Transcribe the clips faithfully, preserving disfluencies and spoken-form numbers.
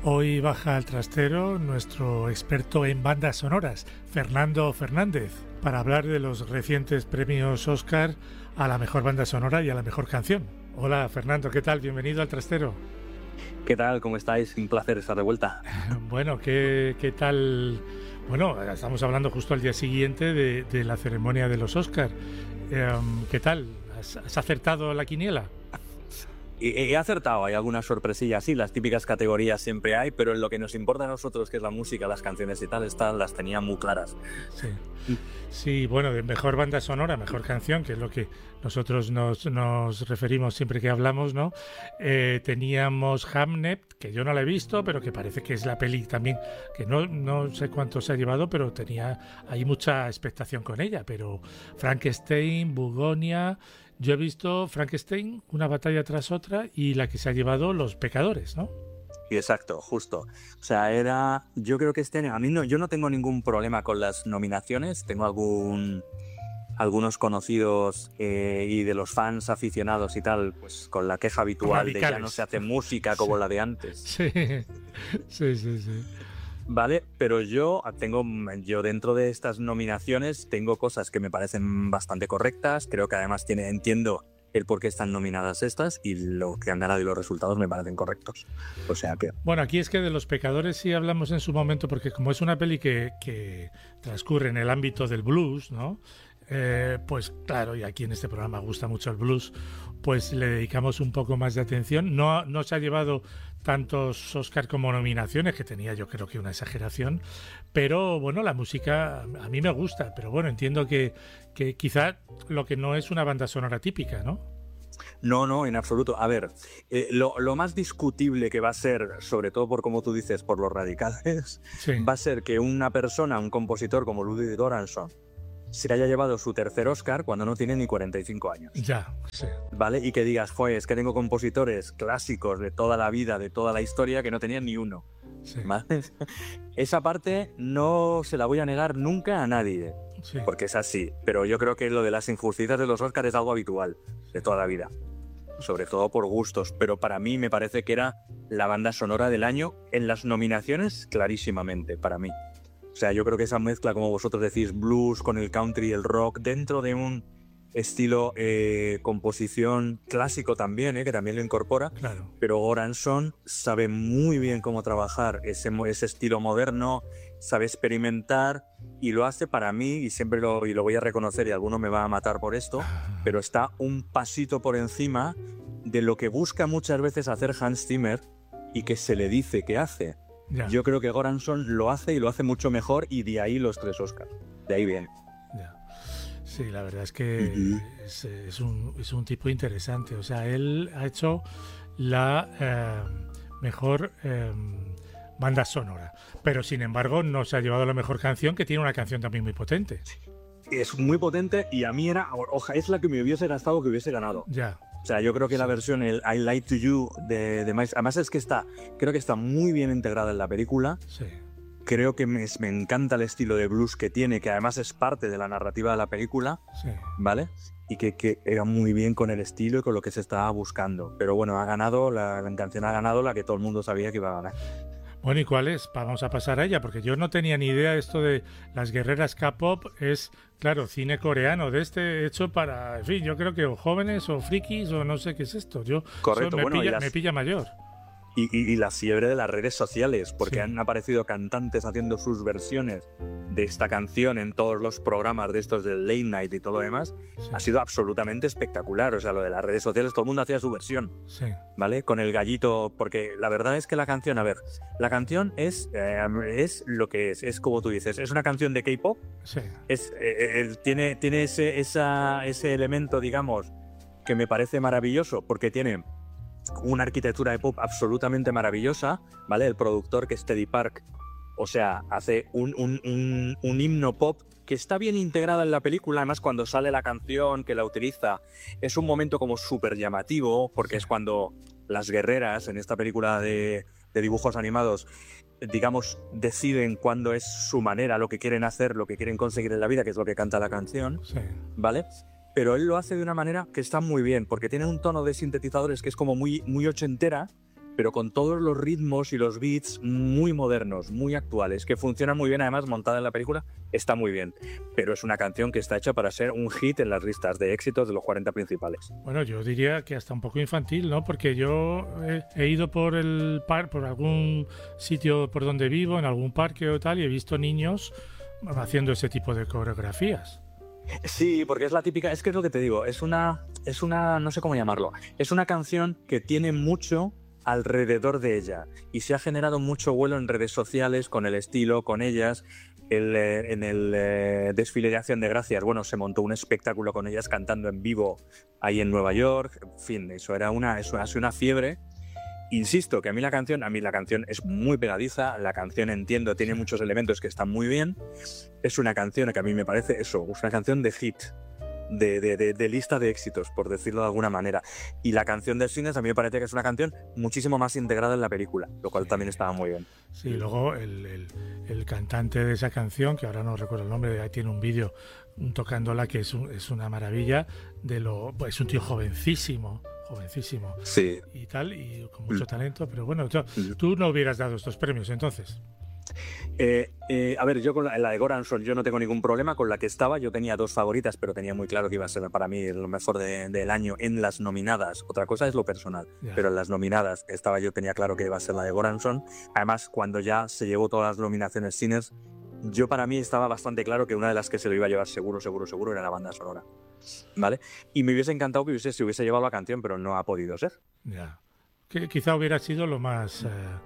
Hoy baja al trastero nuestro experto en bandas sonoras, Fernando Fernández, para hablar de los recientes premios Oscar a la mejor banda sonora y a la mejor canción. Hola Fernando, ¿qué tal? Bienvenido al trastero. ¿Qué tal? ¿Cómo estáis? Un placer estar de vuelta. Bueno, ¿qué, qué tal? Bueno, estamos hablando justo al día siguiente de, de la ceremonia de los Oscar. Eh, ¿Qué tal? ¿Has, has acertado la quiniela? He acertado, hay algunas sorpresillas, sí, las típicas categorías siempre hay, pero en lo que nos importa a nosotros, que es la música, las canciones y tal, estas las tenía muy claras. Sí, sí, bueno, de mejor banda sonora, mejor canción, que es lo que nosotros nos, nos referimos siempre que hablamos, ¿no? Eh, teníamos Hamnet, que yo no la he visto, pero que parece que es la peli también, que no, no sé cuánto se ha llevado, pero tenía hay mucha expectación con ella, pero Frankenstein, Bugonia... Yo he visto Frankenstein, una batalla tras otra, y la que se ha llevado Los Pecadores, ¿no? Exacto, justo. O sea, era... Yo creo que este año... A mí no, yo no tengo ningún problema con las nominaciones. Tengo algún... algunos conocidos eh, y de los fans aficionados y tal, pues con la queja habitual radicales. De ya no se hace música como sí. La de antes. Sí, sí, sí, sí. Vale, pero yo tengo, yo dentro de estas nominaciones tengo cosas que me parecen bastante correctas, creo que además tiene, entiendo el por qué están nominadas estas y lo que han ganado y los resultados me parecen correctos. O sea que... Bueno, aquí es que de Los Pecadores sí hablamos en su momento porque como es una peli que, que transcurre en el ámbito del blues, ¿no? Eh, pues claro, y aquí en este programa gusta mucho el blues, pues le dedicamos un poco más de atención. No, no se ha llevado tantos Oscar como nominaciones, que tenía yo creo que una exageración, pero bueno, la música a mí me gusta, pero bueno, entiendo que, que quizá lo que no es una banda sonora típica, ¿no? No, no, en absoluto. A ver, eh, lo, lo más discutible que va a ser, sobre todo por como tú dices, por los radicales, sí. Va a ser que una persona, un compositor como Ludwig Göransson, se haya llevado su tercer Oscar cuando no tiene ni cuarenta y cinco años. Ya, sí. ¿Vale? Y que digas, joder, es que tengo compositores clásicos de toda la vida, de toda la historia, que no tenían ni uno. Sí. ¿Vale? Esa parte no se la voy a negar nunca a nadie, sí. Porque es así. Pero yo creo que lo de las injusticias de los Oscars es algo habitual de toda la vida. Sobre todo por gustos. Pero para mí me parece que era la banda sonora del año en las nominaciones, clarísimamente, para mí. O sea, yo creo que esa mezcla, como vosotros decís, blues con el country y el rock, dentro de un estilo eh, composición clásico también, eh, que también lo incorpora, claro. Pero Göransson sabe muy bien cómo trabajar ese, ese estilo moderno, sabe experimentar y lo hace para mí, y siempre lo, y lo voy a reconocer y alguno me va a matar por esto, pero está un pasito por encima de lo que busca muchas veces hacer Hans Zimmer y que se le dice que hace. Ya. Yo creo que Göransson lo hace y lo hace mucho mejor y de ahí los tres Oscars. De ahí viene. Ya. Sí, la verdad es que uh-huh. es, es, un, es un tipo interesante. O sea, él ha hecho la eh, mejor eh, banda sonora. Pero sin embargo no se ha llevado la mejor canción, que tiene una canción también muy potente. Es muy potente y a mí era, oja, es la que me hubiese gastado, que hubiese ganado. Ya. O sea, yo creo que sí. La versión, el I Lied to You de, de Miles, además es que está, creo que está muy bien integrada en la película. Sí. Creo que me, me encanta el estilo de blues que tiene, que además es parte de la narrativa de la película, sí. ¿Vale? Y que, que era muy bien con el estilo y con lo que se estaba buscando. Pero bueno, ha ganado, la, la canción ha ganado la que todo el mundo sabía que iba a ganar. Bueno, ¿y cuál es? Vamos a pasar a ella, porque yo no tenía ni idea esto de las guerreras K-pop. Es, claro, cine coreano de este hecho para, en fin, yo creo que o jóvenes o frikis o no sé qué es esto. Yo Correcto, me, bueno, pilla, las... me pilla mayor. Y, y, y la fiebre de las redes sociales, porque sí. Han aparecido cantantes haciendo sus versiones de esta canción en todos los programas de estos del Late Night y todo lo demás. Sí. Ha sido absolutamente espectacular. O sea, lo de las redes sociales, todo el mundo hacía su versión, sí. ¿Vale? Con el gallito, porque la verdad es que la canción, a ver, la canción es, eh, es lo que es, es como tú dices, es una canción de K-pop, sí. es, eh, eh, tiene, tiene ese, esa, ese elemento, digamos, que me parece maravilloso, porque tiene una arquitectura de pop absolutamente maravillosa, ¿vale? El productor, que es Teddy Park, o sea, hace un, un, un, un himno pop que está bien integrado en la película. Además, cuando sale la canción que la utiliza, es un momento como súper llamativo, porque es cuando las guerreras en esta película de, de dibujos animados, digamos, deciden cuándo es su manera, lo que quieren hacer, lo que quieren conseguir en la vida, que es lo que canta la canción, sí. ¿Vale? Pero él lo hace de una manera que está muy bien, porque tiene un tono de sintetizadores que es como muy, muy ochentera, pero con todos los ritmos y los beats muy modernos, muy actuales, que funcionan muy bien, además montada en la película está muy bien, pero es una canción que está hecha para ser un hit en las listas de éxitos de los cuarenta principales. Bueno, yo diría que hasta un poco infantil, ¿no? Porque yo he, he ido por el par, por algún sitio por donde vivo, en algún parque o tal, y he visto niños haciendo ese tipo de coreografías. Sí, porque es la típica, es que es lo que te digo, es una, es una, no sé cómo llamarlo, es una canción que tiene mucho alrededor de ella y se ha generado mucho vuelo en redes sociales con el estilo, con ellas. El, eh, en el eh, desfile de Acción de Gracias, bueno, se montó un espectáculo con ellas cantando en vivo ahí en Nueva York. En fin, eso era una, eso ha sido una fiebre. Insisto que a mí la canción, a mí la canción es muy pegadiza, la canción entiendo, tiene muchos elementos que están muy bien. Es una canción que a mí me parece eso, es una canción de hit. De, de, de, de lista de éxitos, por decirlo de alguna manera. Y la canción de Cines a mí me parece que es una canción muchísimo más integrada en la película, lo cual sí, también estaba muy bien. Sí, luego el, el, el cantante de esa canción, que ahora no recuerdo el nombre, ahí tiene un vídeo tocándola que es, un, es una maravilla, de lo, pues es un tío jovencísimo, jovencísimo. Sí. Y tal, y con mucho talento, pero bueno, tú, tú no hubieras dado estos premios entonces. Eh, eh, a ver, yo con la, la de Goranson yo no tengo ningún problema. Con la que estaba yo tenía dos favoritas, pero tenía muy claro que iba a ser para mí lo mejor de, del año en las nominadas. Otra cosa es lo personal, yeah. Pero en las nominadas que estaba yo tenía claro que iba a ser la de Goranson. Además, cuando ya se llevó todas las nominaciones cines, yo para mí estaba bastante claro que una de las que se lo iba a llevar seguro, seguro, seguro era la banda sonora, ¿vale? Y me hubiese encantado que hubiese, se hubiese llevado la canción, pero no ha podido ser. Ya, yeah. Que quizá hubiera sido lo más... Eh...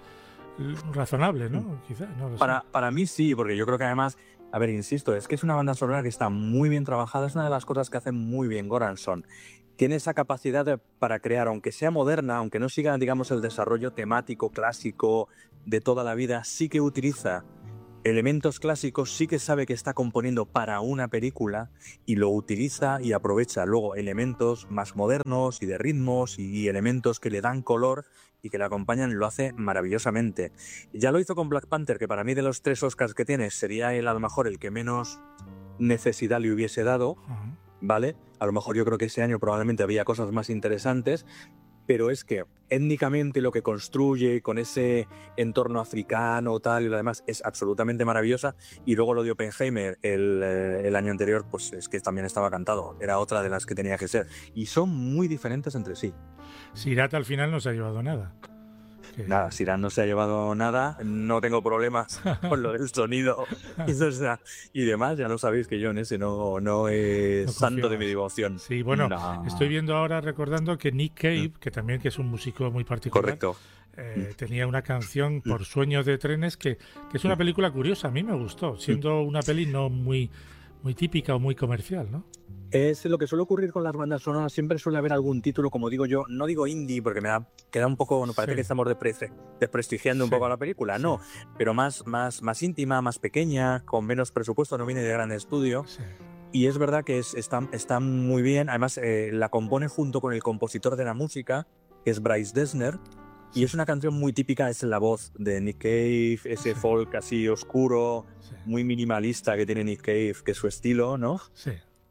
razonable, ¿no? Quizá, no lo sé. Para, para mí sí, porque yo creo que además, a ver, insisto, es que es una banda sonora que está muy bien trabajada, es una de las cosas que hace muy bien Goranson. Tiene esa capacidad de, para crear, aunque sea moderna, aunque no siga, digamos, el desarrollo temático, clásico de toda la vida, sí que utiliza elementos clásicos, sí que sabe que está componiendo para una película y lo utiliza y aprovecha luego elementos más modernos y de ritmos y elementos que le dan color y que le acompañan, lo hace maravillosamente. Ya lo hizo con Black Panther, que para mí de los tres Oscars que tiene sería él a lo mejor el que menos necesidad le hubiese dado, ¿vale? A lo mejor yo creo que ese año probablemente había cosas más interesantes, pero es que étnicamente lo que construye con ese entorno africano tal y lo demás es absolutamente maravillosa. Y luego lo de Oppenheimer el, el año anterior, pues es que también estaba cantado, era otra de las que tenía que ser. Y son muy diferentes entre sí. Sirat al final no se ha llevado nada. Que... Nada, Sirat no se ha llevado nada, no tengo problemas con lo del sonido y, o sea, y demás, ya lo sabéis que yo en ese no, no es no santo de mi devoción. Sí, bueno, no. Estoy viendo ahora, recordando que Nick Cave, que también que es un músico muy particular, correcto. Eh, tenía una canción por Sueños de Trenes que, que es una película curiosa, a mí me gustó, siendo una peli no muy, muy típica o muy comercial, ¿no? Es lo que suele ocurrir con las bandas sonoras, siempre suele haber algún título, como digo yo, no digo indie porque me da, queda un poco, me parece sí. que estamos despre, desprestigiando sí. un poco a la película, sí. no, pero más, más, más íntima, más pequeña, con menos presupuesto, no viene de gran estudio. Sí. Y es verdad que es, está, está muy bien, además eh, la compone junto con el compositor de la música, que es Bryce Dessner, y es una canción muy típica, es la voz de Nick Cave, ese sí. folk así oscuro, sí. muy minimalista que tiene Nick Cave, que es su estilo, ¿no? Sí.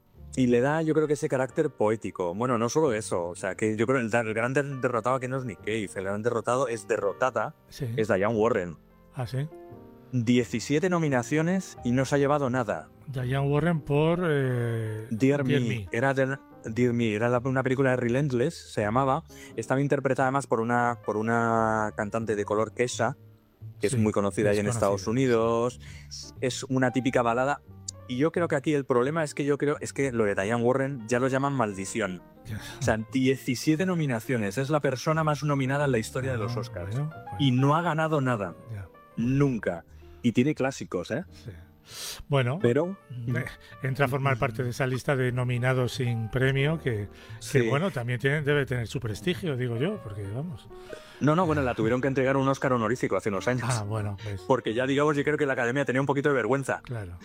Y le da, yo creo que ese carácter poético. Bueno, no solo eso, o sea, que yo creo que el, el gran derrotado aquí no es Nick Cave, el gran derrotado es derrotada, sí. es Diane Warren. Ah, sí. diecisiete nominaciones y no se ha llevado nada. Diane Warren por eh, Dear, Dear Me. Me. Era, de, Dear Me. Era la, una película de Relentless, se llamaba. Estaba interpretada además por una, por una cantante de color Kesha, que sí, es muy conocida ahí en conocida. Estados Unidos. Es una típica balada. Y yo creo que aquí el problema es que yo creo es que lo de Diane Warren ya lo llaman maldición. O sea, diecisiete nominaciones. Es la persona más nominada en la historia de los Oscars. Bueno, bueno. Y no ha ganado nada. Ya. Nunca. Y tiene clásicos, ¿eh? Sí. Bueno, pero entra a formar parte de esa lista de nominados sin premio que, sí. que bueno, también tiene, debe tener su prestigio, digo yo, porque vamos. No, no, bueno, la tuvieron que entregar un Oscar honorífico hace unos años. Ah, bueno, pues. Porque ya, digamos, yo creo que la Academia tenía un poquito de vergüenza. Claro.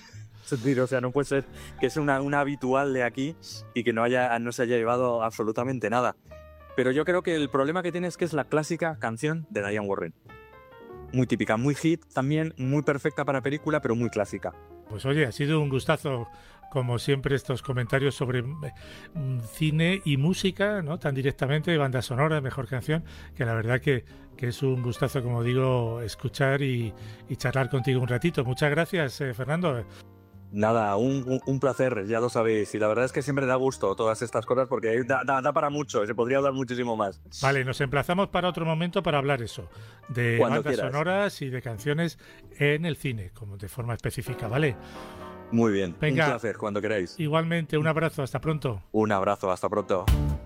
O sea, no puede ser que es una, una habitual de aquí y que no, haya, no se haya llevado absolutamente nada. Pero yo creo que el problema que tiene es que es la clásica canción de Diane Warren. muy típica, muy hit también, muy perfecta para película, pero muy clásica. Pues oye, ha sido un gustazo, como siempre, estos comentarios sobre mm, cine y música, ¿no? Tan directamente, banda sonora, mejor canción, que la verdad que, que es un gustazo, como digo, escuchar y, y charlar contigo un ratito. Muchas gracias, eh, Fernando. Nada, un, un, un placer, ya lo sabéis. Y la verdad es que siempre da gusto todas estas cosas porque da, da, da para mucho, se podría hablar muchísimo más. Vale, nos emplazamos para otro momento para hablar eso, de Cuando bandas quieras. sonoras y de canciones en el cine, como de forma específica, ¿vale? Muy bien, Venga, un placer, cuando queráis. Igualmente, un abrazo, hasta pronto. Un abrazo, hasta pronto.